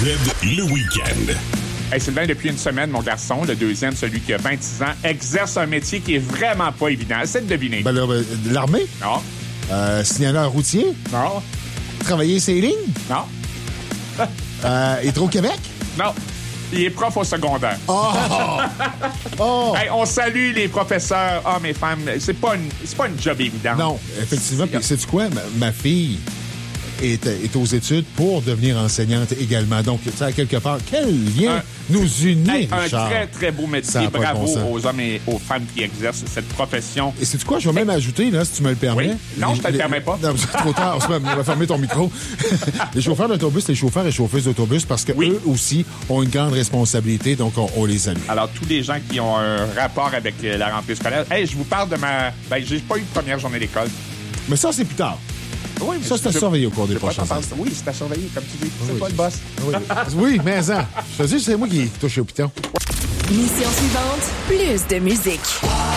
le week-end. Hey Sylvain, depuis une semaine, mon garçon, le deuxième, celui qui a 26 ans, exerce un métier qui est vraiment pas évident. Essaie de deviner. Ben là, l'armée? Non. Signaleur routier? Non. Travailler ses lignes? Non. Hydro-Québec? Non. Il est prof au secondaire. Oh! Hey, on salue les professeurs, hommes et femmes. C'est pas une job évidente. Non, effectivement. Puis, sais-tu quoi? Ma fille est aux études pour devenir enseignante également. Donc, tu sais, à quelque part, quel lien nous unit, Hey, un Richard? très, très beau métier. Ça a pas de Bravo bon sens. aux hommes et aux femmes qui exercent cette profession. Et sais-tu quoi? Je vais même ajouter, là, si tu me le permets. Oui. Non, je te le permets pas. Non, c'est trop tard. On va fermer ton micro. Les chauffeurs d'autobus, les chauffeurs et chauffeuses d'autobus, parce que eux aussi ont une grande responsabilité, donc on les salue. Alors, tous les gens qui ont un rapport avec la rentrée scolaire, hey, je vous parle de ma... Ben, j'ai pas eu de première journée d'école. Mais ça, c'est plus tard. Oui, Ça, c'est à surveiller au cours des prochains ans. Oui, c'est à surveiller, comme tu dis. C'est Oui, pas le boss. Oui, mais ça. Je te dis, c'est moi qui touche au piton. Mission suivante, plus de musique.